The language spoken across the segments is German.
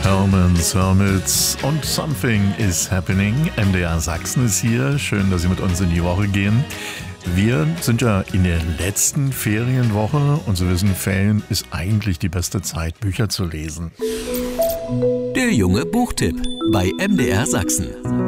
Herman's Hermits und Something is Happening. MDR Sachsen ist hier. Schön, dass Sie mit uns in die Woche gehen. Wir sind ja in der letzten Ferienwoche und Sie wissen, Ferien ist eigentlich die beste Zeit, Bücher zu lesen. Der junge Buchtipp bei MDR Sachsen.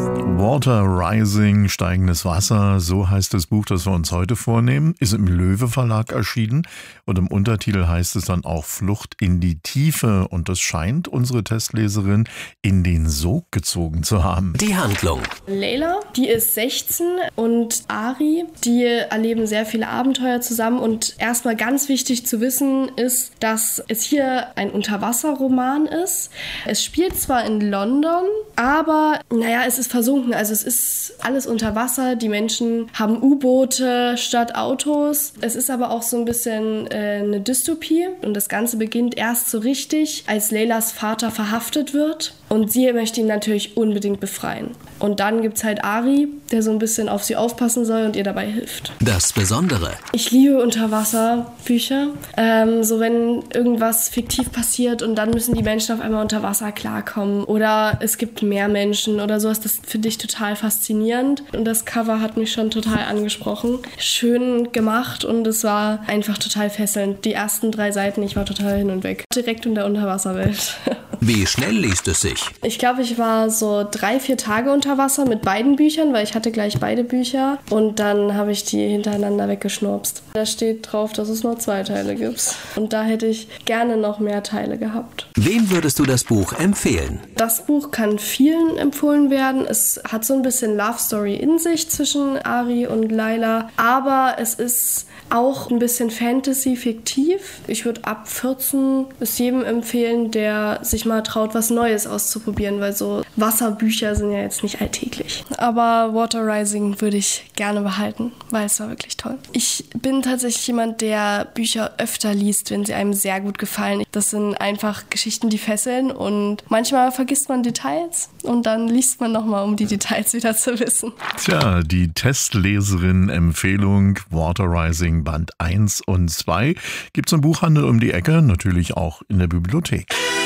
Water Rising, steigendes Wasser, so heißt das Buch, das wir uns heute vornehmen, ist im Löwe Verlag erschienen und im Untertitel heißt es dann auch Flucht in die Tiefe und das scheint unsere Testleserin in den Sog gezogen zu haben. Die Handlung. Layla, die ist 16 und Ari, die erleben sehr viele Abenteuer zusammen und erstmal ganz wichtig zu wissen ist, dass es hier ein Unterwasserroman ist. Es spielt zwar in London, aber es ist versunken, also es ist alles unter Wasser, die Menschen haben U-Boote statt Autos. Es ist aber auch so ein bisschen eine Dystopie und das Ganze beginnt erst so richtig, als Laylas Vater verhaftet wird und sie möchte ihn natürlich unbedingt befreien. Und dann gibt's halt Ari, der so ein bisschen auf sie aufpassen soll und ihr dabei hilft. Das Besondere. Ich liebe Unterwasserbücher. So wenn irgendwas fiktiv passiert und dann müssen die Menschen auf einmal unter Wasser klarkommen oder es gibt mehr Menschen oder sowas, das finde ich total faszinierend. Und das Cover hat mich schon total angesprochen. Schön gemacht und es war einfach total fesselnd. Die ersten 3 Seiten, ich war total hin und weg. Direkt in der Unterwasserwelt. Wie schnell liest es sich? Ich glaube, ich war so 3-4 Tage unter Wasser mit beiden Büchern, weil ich hatte gleich beide Bücher und dann habe ich die hintereinander weggeschnurpst. Da steht drauf, dass es nur 2 Teile gibt und da hätte ich gerne noch mehr Teile gehabt. Wem würdest du das Buch empfehlen? Das Buch kann vielen empfohlen werden. Es hat so ein bisschen Love Story in sich zwischen Ari und Layla, aber es ist auch ein bisschen Fantasy-fiktiv. Ich würde ab 14 es jedem empfehlen, der sich mal traut, was Neues auszuprobieren, weil so Wasserbücher sind ja jetzt nicht alltäglich. Aber Water Rising würde ich gerne behalten, weil es war wirklich toll. Ich bin tatsächlich jemand, der Bücher öfter liest, wenn sie einem sehr gut gefallen. Das sind einfach Geschichten, die fesseln und manchmal vergisst man Details und dann liest man nochmal, um die Details wieder zu wissen. Tja, die Testleserin-Empfehlung Water Rising Band 1 und 2 gibt's im Buchhandel um die Ecke, natürlich auch in der Bibliothek.